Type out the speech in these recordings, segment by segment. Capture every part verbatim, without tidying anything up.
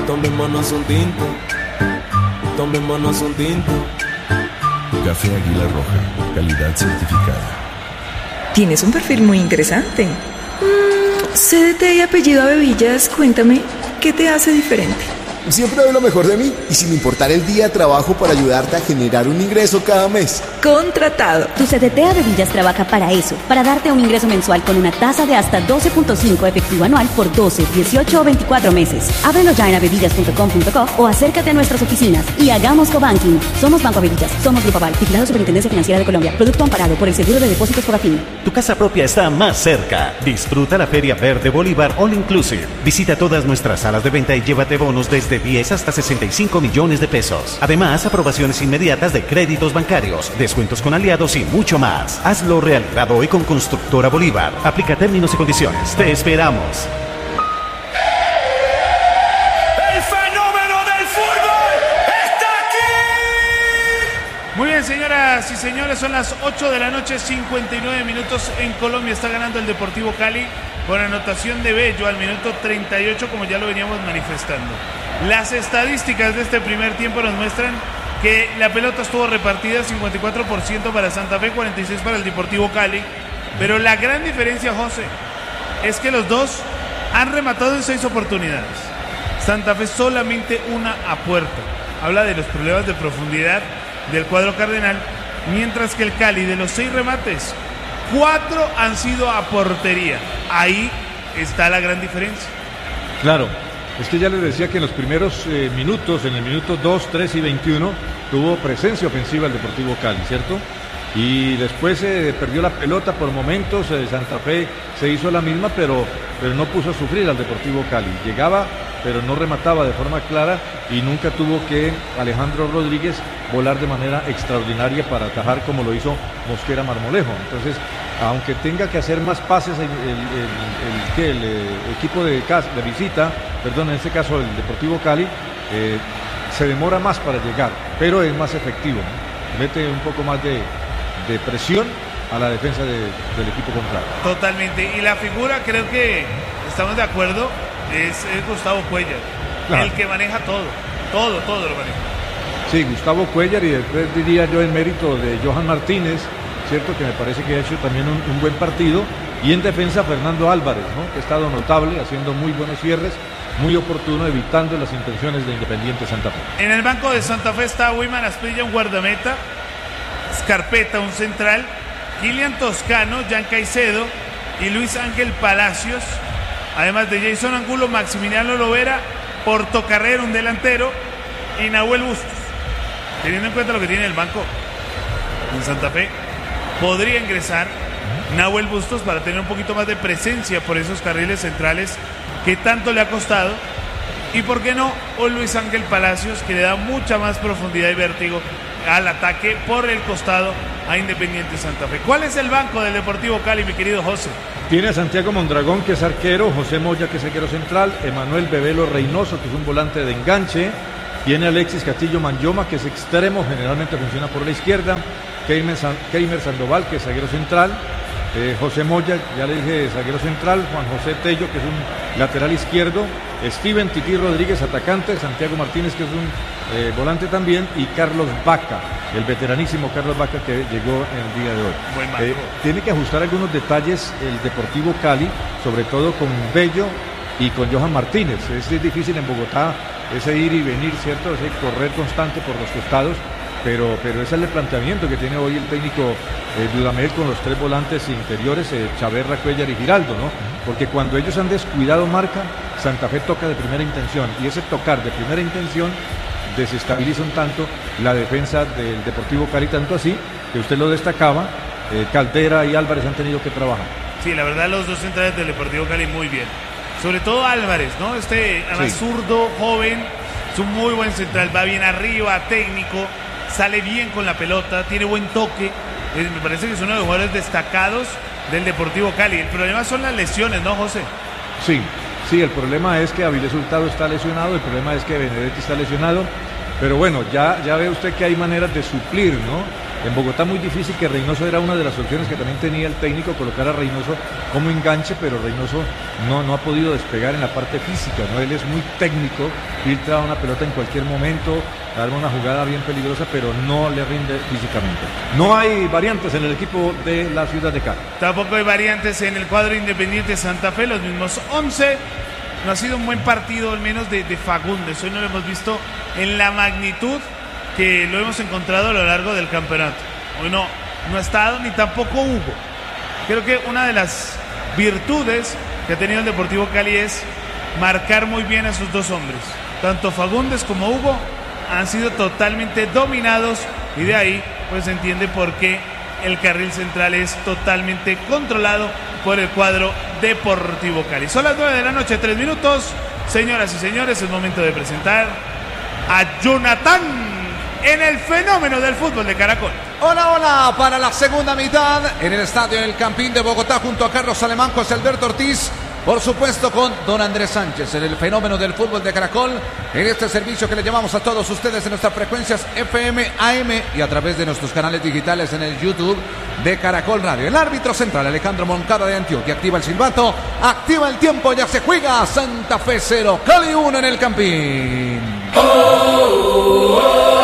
Tomémonos un tinto, tomémonos un tinto. Café Águila Roja, calidad certificada. Tienes un perfil muy interesante. Mm, C D T y apellido Abevillas, cuéntame, ¿qué te hace diferente? Siempre doy lo mejor de mí y sin importar el día trabajo para ayudarte a generar un ingreso cada mes. Contratado. Tu C D T Abevillas trabaja para eso, para darte un ingreso mensual con una tasa de hasta doce punto cinco efectivo anual por doce, dieciocho o veinticuatro meses. Ábrelo ya en abevillas punto com punto co o acércate a nuestras oficinas y hagamos cobanking. Somos Banco Abevillas, somos Grupo Aval, vigilado Superintendencia Financiera de Colombia. Producto amparado por el Seguro de Depósitos Fogafín. Tu casa propia está más cerca. Disfruta la Feria Verde Bolívar All Inclusive. Visita todas nuestras salas de venta y llévate bonos desde diez hasta sesenta y cinco millones de pesos. Además, aprobaciones inmediatas de créditos bancarios, descuentos con aliados y mucho más. Hazlo realidad hoy con Constructora Bolívar. Aplica términos y condiciones. Te esperamos. ¡El fenómeno del fútbol está aquí! Muy bien, señoras y señores, son las ocho de la noche, cincuenta y nueve minutos en Colombia. Está ganando el Deportivo Cali con anotación de Bello al minuto treinta y ocho, como ya lo veníamos manifestando. Las estadísticas de este primer tiempo nos muestran que la pelota estuvo repartida cincuenta y cuatro por ciento para Santa Fe, cuarenta y seis por ciento para el Deportivo Cali. Pero la gran diferencia, José, es que los dos han rematado en seis oportunidades. Santa Fe solamente una a puerta. Habla de los problemas de profundidad del cuadro cardenal, mientras que el Cali, de los seis remates, cuatro han sido a portería. Ahí está la gran diferencia. Claro, es que ya les decía que en los primeros eh, minutos, en el minuto dos, tres y veintiuno, tuvo presencia ofensiva el Deportivo Cali, ¿cierto? Y después se eh, perdió la pelota por momentos, eh, Santa Fe se hizo la misma, pero, pero no puso a sufrir al Deportivo Cali. Llegaba, pero no remataba de forma clara y nunca tuvo que Alejandro Rodríguez volar de manera extraordinaria para atajar como lo hizo Mosquera Marmolejo. Entonces, aunque tenga que hacer más pases el, el, el, el, el, el equipo de, casa, de visita, perdón, en este caso el Deportivo Cali, eh, se demora más para llegar, pero es más efectivo, ¿no? Mete un poco más de, de presión a la defensa de, del equipo contrario. Totalmente, y la figura, creo que estamos de acuerdo, es, es Gustavo Cuellar, claro. El que maneja todo, todo, todo lo maneja. Sí, Gustavo Cuellar, y después diría yo en mérito de Johan Martínez, cierto, que me parece que ha hecho también un, un buen partido, y en defensa Fernando Álvarez, ¿no? Que ha estado notable, haciendo muy buenos cierres, muy oportuno, evitando las intenciones de Independiente Santa Fe. En el banco de Santa Fe está Wiman Asprilla, un guardameta, Scarpeta, un central, Kilian Toscano, Jan Caicedo y Luis Ángel Palacios, además de Jason Angulo, Maximiliano Lovera, Portocarrero, un delantero, y Nahuel Bustos. Teniendo en cuenta lo que tiene el banco en Santa Fe, podría ingresar Nahuel Bustos para tener un poquito más de presencia por esos carriles centrales que tanto le ha costado, y por qué no, o Luis Ángel Palacios, que le da mucha más profundidad y vértigo al ataque por el costado a Independiente Santa Fe. ¿Cuál es el banco del Deportivo Cali, mi querido José? Tiene a Santiago Mondragón, que es arquero, José Moya, que es arquero central, Emanuel Bebelo Reynoso, que es un volante de enganche, tiene a Alexis Castillo Manyoma, que es extremo, generalmente funciona por la izquierda, Keimer, San, Keimer Sandoval, que es zaguero central, eh, José Moya, ya le dije, zaguero central, Juan José Tello, que es un lateral izquierdo, Steven Titi Rodríguez, atacante, Santiago Martínez, que es un eh, volante también, y Carlos Vaca, el veteranísimo Carlos Vaca, que llegó en el día de hoy. Buen eh, tiene que ajustar algunos detalles el Deportivo Cali, sobre todo con Bello y con Johan Martínez. Es difícil en Bogotá ese ir y venir, ¿cierto? Ese correr constante por los costados, pero, pero ese es el planteamiento que tiene hoy el técnico eh, Dudamel con los tres volantes interiores, eh, Chaverra, Cuellar y Giraldo, ¿no? Porque cuando ellos han descuidado marca, Santa Fe toca de primera intención, y ese tocar de primera intención desestabiliza un tanto la defensa del Deportivo Cali, tanto así que usted lo destacaba, eh, Caldera y Álvarez han tenido que trabajar. Sí, la verdad los dos centrales del Deportivo Cali muy bien. Sobre todo Álvarez, ¿no? Este además sí. Zurdo, joven, es un muy buen central, va bien arriba, técnico, sale bien con la pelota, tiene buen toque. Eh, me parece que es uno de los jugadores destacados del Deportivo Cali. El problema son las lesiones, ¿no, José? Sí, sí, el problema es que Avilés Hurtado está lesionado, el problema es que Benedetti está lesionado, pero bueno, ya, ya ve usted que hay maneras de suplir, ¿no? En Bogotá muy difícil, que Reynoso era una de las opciones que también tenía el técnico, colocar a Reynoso como enganche, pero Reynoso no, no ha podido despegar en la parte física, ¿no? Él es muy técnico, filtra una pelota en cualquier momento, arma una jugada bien peligrosa, pero no le rinde físicamente. No hay variantes en el equipo de la ciudad de Cali. Tampoco hay variantes en el cuadro Independiente Santa Fe, los mismos once. No ha sido un buen partido, al menos de, de Fagundes. Hoy no lo hemos visto en la magnitud que lo hemos encontrado a lo largo del campeonato. Hoy no, no ha estado, ni tampoco Hugo. Creo que una de las virtudes que ha tenido el Deportivo Cali es marcar muy bien a sus dos hombres. Tanto Fagundes como Hugo han sido totalmente dominados y de ahí pues se entiende por qué el carril central es totalmente controlado por el cuadro Deportivo Cali. Son las nueve de la noche, tres minutos. Señoras y señores, es momento de presentar a Jonathan en el fenómeno del fútbol de Caracol. Hola, hola, para la segunda mitad en el estadio del Campín de Bogotá junto a Carlos Alemán, José Alberto Ortiz, por supuesto con don Andrés Sánchez en el fenómeno del fútbol de Caracol, en este servicio que le llevamos a todos ustedes en nuestras frecuencias F M, A M y a través de nuestros canales digitales en el YouTube de Caracol Radio. El árbitro central Alejandro Moncada de Antioquia activa el silbato, activa el tiempo, ya se juega. Santa Fe cero, Cali uno en el Campín. Oh, oh, oh.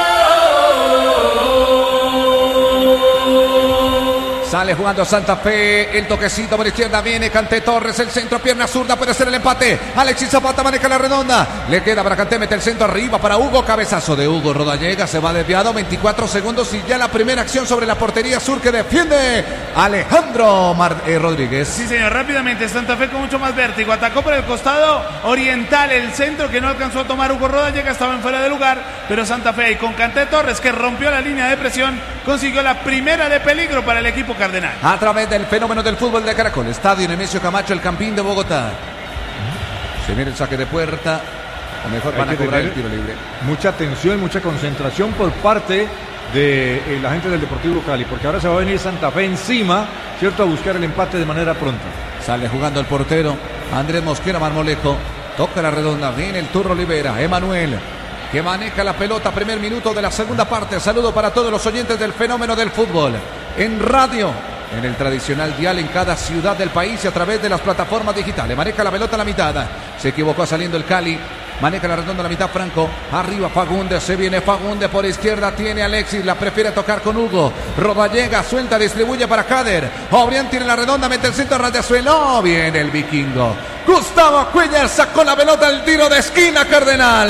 Sale jugando Santa Fe, el toquecito por izquierda, viene Kanté Torres, el centro, pierna zurda, puede ser el empate. Alexis Zapata maneja la redonda, le queda para Kanté, mete el centro arriba para Hugo, cabezazo de Hugo Rodallega, se va desviado, veinticuatro segundos y ya la primera acción sobre la portería sur que defiende Alejandro Mar eh, Rodríguez. Sí, señor, rápidamente Santa Fe con mucho más vértigo, atacó por el costado oriental, el centro que no alcanzó a tomar Hugo Rodallega, estaba en fuera de lugar, pero Santa Fe ahí con Kanté Torres que rompió la línea de presión, consiguió la primera de peligro para el equipo cardenal. A través del fenómeno del fútbol de Caracol, estadio Nemesio Camacho, el Campín de Bogotá. Se viene el saque de puerta, o mejor van a cobrar el tiro libre. Mucha atención, mucha concentración por parte de eh, la gente del Deportivo Cali, porque ahora se va a venir Santa Fe encima, ¿cierto?, a buscar el empate de manera pronta. Sale jugando el portero Andrés Mosquera Marmolejo, toca la redonda, viene el turno Olivera, Emanuel, que maneja la pelota, primer minuto de la segunda parte. Saludo para todos los oyentes del fenómeno del fútbol en radio, en el tradicional dial en cada ciudad del país y a través de las plataformas digitales. Maneja la pelota a la mitad, se equivocó saliendo el Cali, maneja la redonda a la mitad Franco, arriba Fagundes, se viene Fagundes por izquierda, tiene Alexis, la prefiere tocar con Hugo, Rodallega suelta, distribuye para Kader, Obrián tiene la redonda, mete el centro, ras de suelo, viene el vikingo, Gustavo Cuellar sacó la pelota al tiro de esquina Cardenal.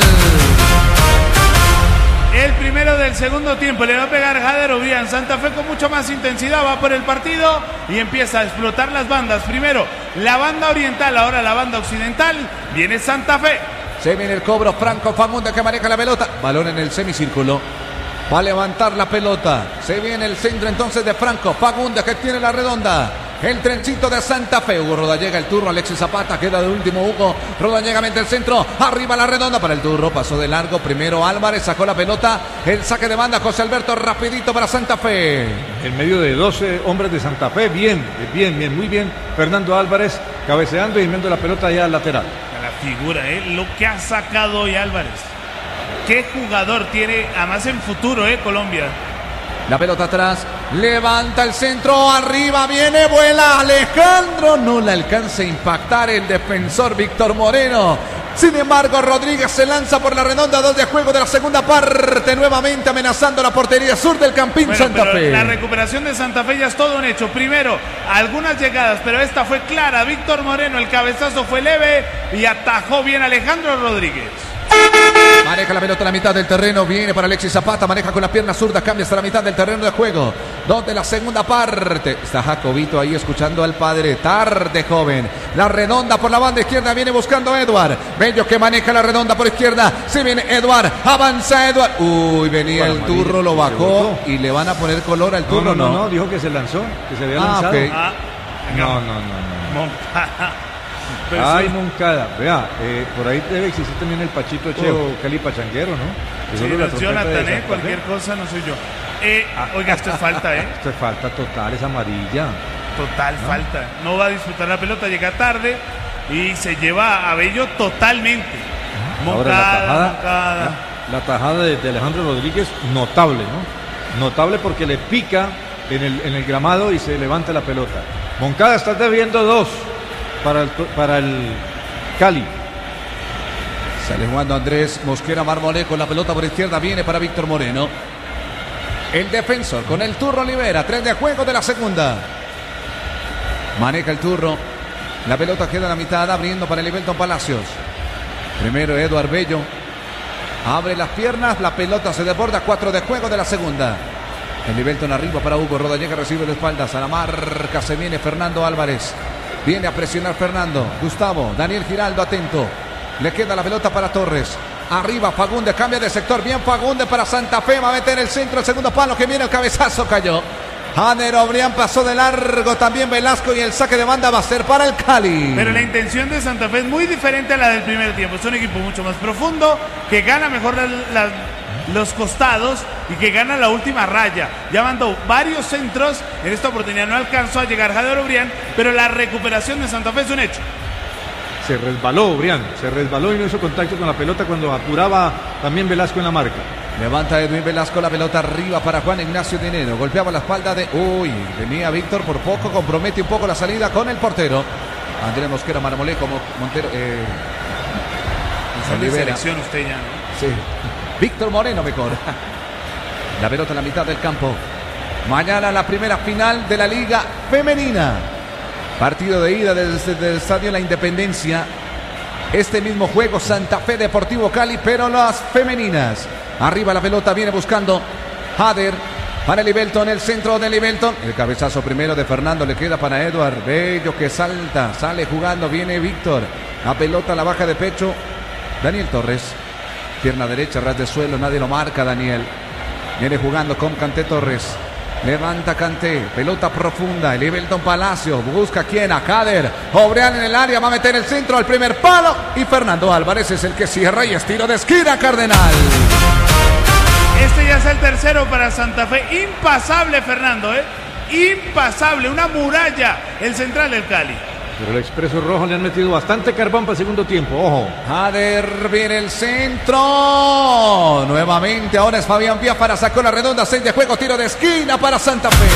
El primero del segundo tiempo le va a pegar Jader Obrián. Santa Fe con mucho más intensidad va por el partido y empieza a explotar las bandas. Primero la banda oriental, ahora la banda occidental. Viene Santa Fe. Se viene el cobro, Franco Fagundes que maneja la pelota. Balón en el semicírculo. Va a levantar la pelota. Se viene el centro entonces de Franco Fagundes que tiene la redonda. El trencito de Santa Fe. Hugo Rodallega, el turno. Alexis Zapata queda de último. Hugo Rodallega mete el centro. Arriba la redonda para el turno. Pasó de largo. Primero Álvarez sacó la pelota. El saque de banda. José Alberto rapidito para Santa Fe. En medio de doce hombres de Santa Fe. Bien, bien, bien, muy bien. Fernando Álvarez cabeceando y enviando la pelota allá al lateral. A la figura, ¿eh? Lo que ha sacado hoy Álvarez. Qué jugador tiene, además en futuro, ¿eh? Colombia. La pelota atrás, levanta el centro, arriba viene, vuela Alejandro, no le alcanza a impactar el defensor Víctor Moreno. Sin embargo, Rodríguez se lanza por la redonda, dos de juego de la segunda parte, nuevamente amenazando la portería sur del Campín. Bueno, Santa Fe. La recuperación de Santa Fe ya es todo un hecho. Primero, algunas llegadas, pero esta fue clara. Víctor Moreno, el cabezazo fue leve y atajó bien Alejandro Rodríguez. Maneja la pelota a la mitad del terreno, viene para Alexis Zapata, maneja con la pierna zurda, cambia hasta la mitad del terreno de juego. Dos de la segunda parte. Está Jacobito ahí escuchando al padre. Tarde, joven. La redonda por la banda izquierda, viene buscando a Eduard. Bello que maneja la redonda por izquierda. Se viene Eduard, avanza Eduard. Uy, venía el turro, lo bajó y le van a poner color al turro. No, no, no, no, dijo que se lanzó, que se había ah, lanzado. Okay. Ah, no, no, no, no. Moncada. Ay, sí. Moncada, vea, eh, por ahí debe existir también el Pachito Cheo, oh. Cali Pachanguero, ¿no? Sí, no es Jonathan, eh, cualquier cosa no soy yo. Eh, ah, oiga, esto es falta, ¿eh? Esto es falta total, es amarilla. Total ¿no? falta. No va a disfrutar la pelota, llega tarde y se lleva a Bello totalmente. Moncada, Ahora, la tajada, Moncada. La, la tajada de, de Alejandro Rodríguez, notable, ¿no? Notable porque le pica en el, en el gramado y se levanta la pelota. Moncada está debiendo dos para el, para el Cali. Sale jugando Andrés Mosquera Marmolejo con la pelota por izquierda. Viene para Víctor Moreno. El defensor con el Turro Olivera. Tres de juego de la segunda. Maneja el Turro. La pelota queda en la mitad, abriendo para el Ibelton Palacios. Primero Eduard Bello. Abre las piernas, la pelota se desborda. Cuatro de juego de la segunda. El Ibelton arriba para Hugo Rodallega, recibe de espaldas. A la marca se viene Fernando Álvarez. Viene a presionar Fernando. Gustavo, Daniel Giraldo atento. Le queda la pelota para Torres. Arriba Fagunde, cambia de sector. Bien Fagunde para Santa Fe. Va a meter el centro, el segundo palo que viene el cabezazo, cayó. Janer Obrián pasó de largo, también Velasco, y el saque de banda va a ser para el Cali. Pero la intención de Santa Fe es muy diferente a la del primer tiempo. Es un equipo mucho más profundo, que gana mejor la, la, los costados y que gana la última raya. Ya mandó varios centros, en esta oportunidad no alcanzó a llegar Janer Obrián, pero la recuperación de Santa Fe es un hecho. Se resbaló Obrián, se resbaló y no hizo contacto con la pelota cuando apuraba también Velasco en la marca. Levanta Edwin Velasco la pelota arriba para Juan Ignacio Dinero. Golpeaba la espalda de... Uy, venía Víctor por poco. Compromete un poco la salida con el portero. Andrés Mosquera Marmolejo, Montero... Eh, de selección usted ya, ¿no? Sí. Víctor Moreno mejor. La pelota en la mitad del campo. Mañana la primera final de la Liga Femenina. Partido de ida desde el Estadio La Independencia. Este mismo juego Santa Fe Deportivo Cali, pero las femeninas. Arriba la pelota, viene buscando Jader para el Ibelton, el centro del Ibelton. El cabezazo primero de Fernando, le queda para Eduard Bello que salta, sale jugando, viene Víctor. La pelota la baja de pecho Daniel Torres. Pierna derecha, ras de suelo, nadie lo marca Daniel. Viene jugando con Kanté Torres. Levanta Kanté, pelota profunda, el Ibelton Palacio, busca quién, a Jader, Obrián en el área, va a meter el centro al primer palo y Fernando Álvarez es el que cierra y es tiro de esquina Cardenal. Este ya es el tercero para Santa Fe, impasable Fernando, ¿eh? Impasable, una muralla, el central del Cali. Pero el Expreso Rojo le han metido bastante carbón para el segundo tiempo, ojo. Jader viene el centro. Nuevamente, ahora es Fabián Biafara, sacó la redonda, seis de juego, tiro de esquina para Santa Fe.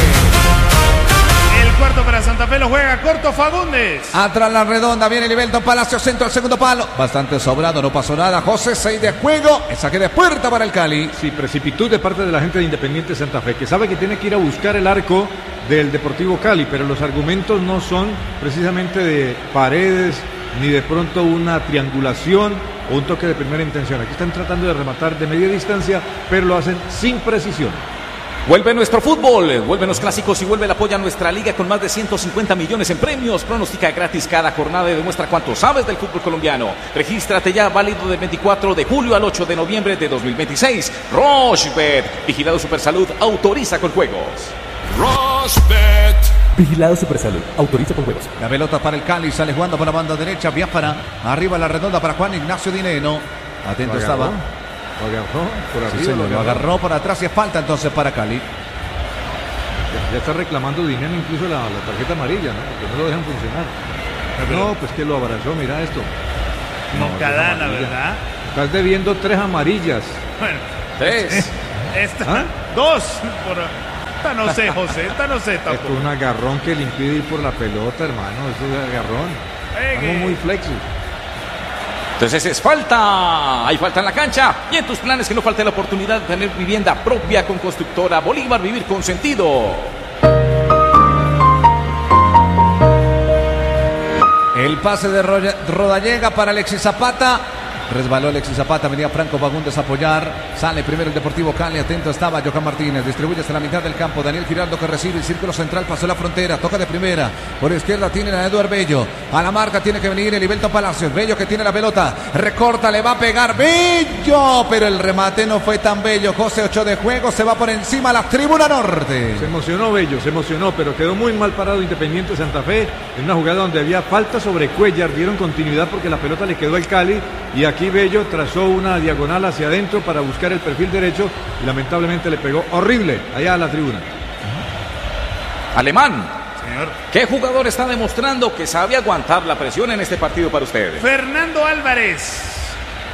El cuarto para Santa Fe lo juega corto Fagundes. Atrás la redonda, viene el Ibelton Palacio, centro al segundo palo. Bastante sobrado, no pasó nada. José, seis de juego, el saque de puerta para el Cali. Sí, precipitud de parte de la gente de Independiente Santa Fe, que sabe que tiene que ir a buscar el arco del Deportivo Cali, pero los argumentos no son precisamente de Paredes, ni de pronto una triangulación o un toque de primera intención. Aquí están tratando de rematar de media distancia, pero lo hacen sin precisión. Vuelve nuestro fútbol, vuelven los clásicos y vuelve el apoyo a nuestra liga con más de ciento cincuenta millones en premios. Pronostica gratis cada jornada y demuestra cuánto sabes del fútbol colombiano. Regístrate ya, válido del veinticuatro de julio al ocho de noviembre de dos mil veintiséis. Rochebet, vigilado Supersalud, autoriza con juegos. Rochebet, vigilado Supersalud, autoriza con juegos. La pelota para el Cali, sale jugando por la banda derecha, Biafara, arriba la redonda para Juan Ignacio Dineno. Atento estaba. Lo agarró por arriba, sí, señor, lo, agarró. lo agarró por atrás y es falta entonces para Cali. Ya, ya está reclamando dinero incluso la, la tarjeta amarilla, ¿no? Porque no lo dejan funcionar. No, pues que lo abrazó, mira esto. Moncadana, no, ¿verdad? Estás debiendo tres amarillas. Bueno, tres. Esta, ¿Ah? Dos. Por, esta no sé, José, esta no sé tampoco. Esto es un agarrón que le impide ir por la pelota, hermano. Esto es agarrón. Estamos muy flexos. Entonces es falta, hay falta en la cancha y en tus planes que no falte la oportunidad de tener vivienda propia con Constructora Bolívar, vivir con sentido. El pase de Rodallega para Alexis Zapata. Resbaló Alexis Zapata, venía Franco Fagundes a apoyar. Sale primero el Deportivo Cali, atento estaba Johan Martínez. Distribuye hasta la mitad del campo. Daniel Giraldo que recibe el círculo central, pasó la frontera, toca de primera. Por izquierda tiene a Eduard Bello. A la marca tiene que venir el Ibelton Palacios. Bello que tiene la pelota, recorta, le va a pegar Bello, pero el remate no fue tan bello. José, ocho de juego, se va por encima a la tribuna norte. Se emocionó Bello, se emocionó, pero quedó muy mal parado Independiente Santa Fe en una jugada donde había falta sobre Cuellar. Dieron continuidad porque la pelota le quedó al Cali y aquí Bello trazó una diagonal hacia adentro para buscar el perfil derecho y lamentablemente le pegó horrible allá a la tribuna. Alemán, señor, ¿qué jugador está demostrando que sabe aguantar la presión en este partido para ustedes? Fernando Álvarez.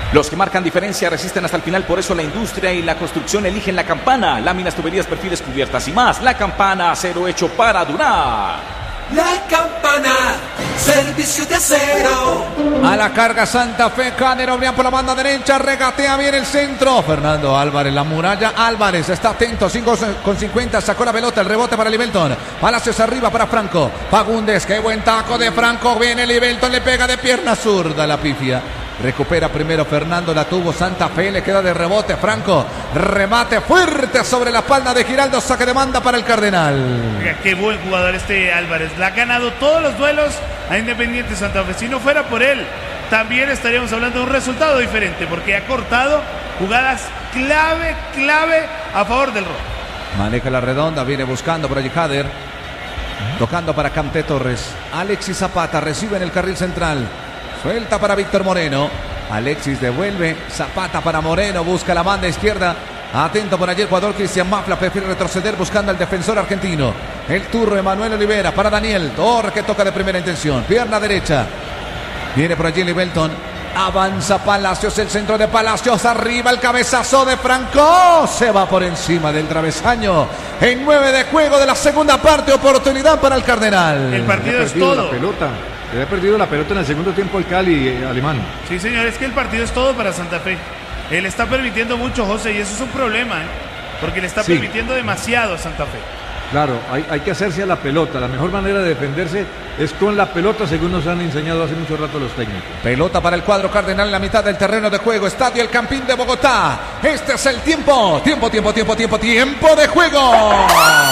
Los que marcan diferencia resisten hasta el final, por eso la industria y la construcción eligen La Campana. Láminas, tuberías, perfiles, cubiertas y más. La Campana, acero hecho para durar. La Campana, servicio de acero. A la carga Santa Fe, Canero, Obrián por la banda derecha, regatea bien el centro. Fernando Álvarez, la muralla, Álvarez está atento, cinco con cincuenta, sacó la pelota, el rebote para Livelton. Palacios arriba para Franco. Fagundes, qué buen taco de Franco, viene Livelton, le pega de pierna zurda, la pifia. Recupera primero Fernando, la tuvo Santa Fe, le queda de rebote Franco, remate fuerte sobre la palma de Giraldo, saque de banda para el Cardenal. Oiga, qué buen jugador este Álvarez, le ha ganado todos los duelos a Independiente Santa Fe. Si no fuera por él, también estaríamos hablando de un resultado diferente, porque ha cortado jugadas clave, clave a favor del rojo. Maneja la redonda, viene buscando por allí Jader, tocando para Camté Torres. Alexis Zapata recibe en el carril central. Suelta para Víctor Moreno. Alexis devuelve. Zapata para Moreno. Busca la banda izquierda. Atento por allí el jugador Cristian Mafla. Prefiere retroceder buscando al defensor argentino. El turro Emanuel Olivera para Daniel Torres, que toca de primera intención. Pierna derecha. Viene por allí Livelton. Avanza Palacios. El centro de Palacios. Arriba el cabezazo de Franco. Se va por encima del travesaño. En nueve de juego de la segunda parte. Oportunidad para el Cardenal. El partido es todo. La pelota. Le ha perdido la pelota en el segundo tiempo el Cali eh, alemán. Sí, señor, es que el partido es todo para Santa Fe. Él está permitiendo mucho, José, y eso es un problema, ¿eh? Porque le está sí. permitiendo demasiado a Santa Fe. Claro, hay, hay que hacerse a la pelota. La mejor manera de defenderse es con la pelota, según nos han enseñado hace mucho rato los técnicos. Pelota para el cuadro Cardenal en la mitad del terreno de juego. Estadio El Campín de Bogotá. Este es el tiempo. Tiempo, tiempo, tiempo, tiempo, tiempo de juego.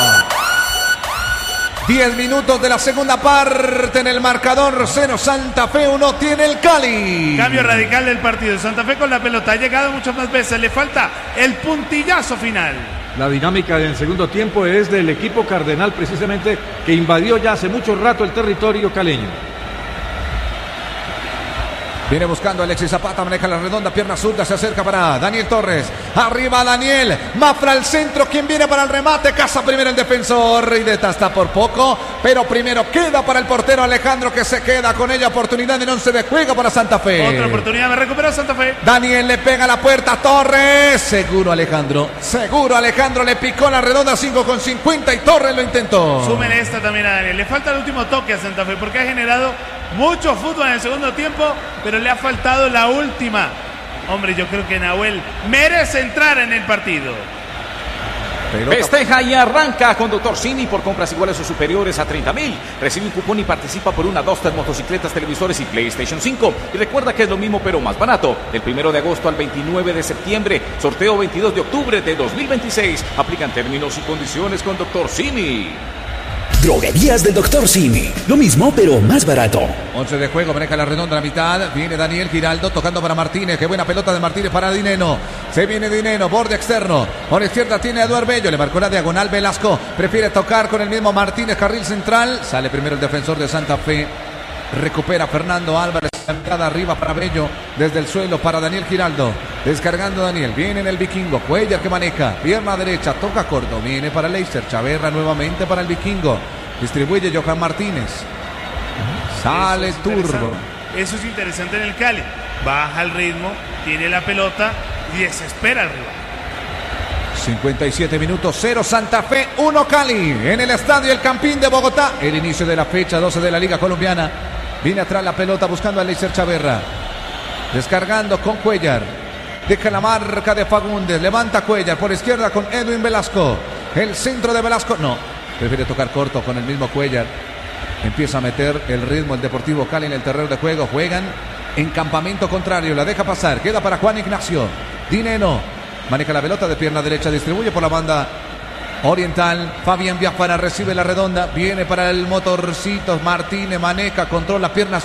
diez minutos de la segunda parte en el marcador. Cero Santa Fe, uno tiene el Cali. Cambio radical del partido. Santa Fe con la pelota ha llegado muchas más veces. Le falta el puntillazo final. La dinámica del segundo tiempo es del equipo Cardenal, precisamente, que invadió ya hace mucho rato el territorio caleño. Viene buscando Alexis Zapata, maneja la redonda, pierna zurda, se acerca para Daniel Torres. Arriba Daniel, Mafra al centro, quien viene para el remate, caza primero el defensor y detasta por poco, pero primero queda para el portero Alejandro, que se queda con ella, oportunidad en once de juego para Santa Fe. Otra oportunidad, me recupera Santa Fe. Daniel le pega a la puerta, Torres, seguro Alejandro, seguro Alejandro, le picó la redonda, cinco con cincuenta y Torres lo intentó. Súmele esta también a Daniel, le falta el último toque a Santa Fe, porque ha generado mucho fútbol en el segundo tiempo, pero le ha faltado la última. Hombre, yo creo que Nahuel merece entrar en el partido. Pelota. Festeja y arranca con Doctor Simi por compras iguales o superiores a treinta mil. Recibe un cupón y participa por una, dos, tres motocicletas, televisores y PlayStation cinco. Y recuerda que es lo mismo pero más barato. Del primero de agosto al veintinueve de septiembre. Sorteo veintidós de octubre de dos mil veintiséis. Aplican términos y condiciones con Doctor Simi. Droguerías del Doctor Simi. Lo mismo, pero más barato. once de juego, maneja la redonda a la mitad. Viene Daniel Giraldo tocando para Martínez. Qué buena pelota de Martínez para Dineno. Se viene Dineno, borde externo. Por izquierda tiene a Eduardo Bello. Le marcó la diagonal Velasco. Prefiere tocar con el mismo Martínez, carril central. Sale primero el defensor de Santa Fe. Recupera Fernando Álvarez. Entrada arriba para Bello. Desde el suelo para Daniel Giraldo. Descargando Daniel. Viene en el Vikingo. Cuellar que maneja. Pierna derecha. Toca corto. Viene para Leister. Chaverra nuevamente para el Vikingo. Distribuye Johan Martínez. Sale Eso Turbo. Eso es interesante en el Cali. Baja el ritmo. Tiene la pelota. Y desespera al rival. cincuenta y siete minutos, cero Santa Fe, uno Cali. En el estadio El Campín de Bogotá. El inicio de la fecha doce de la Liga Colombiana. Viene atrás la pelota buscando a Leister Chaverra. Descargando con Cuellar. Deja la marca de Fagundes. Levanta Cuellar por izquierda con Edwin Velasco. El centro de Velasco. No. Prefiere tocar corto con el mismo Cuellar. Empieza a meter el ritmo el Deportivo Cali en el terreno de juego. Juegan en campamento contrario. La deja pasar. Queda para Juan Ignacio. Dineno. Maneja la pelota de pierna derecha. Distribuye por la banda oriental. Fabián Biafara recibe la redonda. Viene para el motorcito. Martínez maneja. Controla piernas.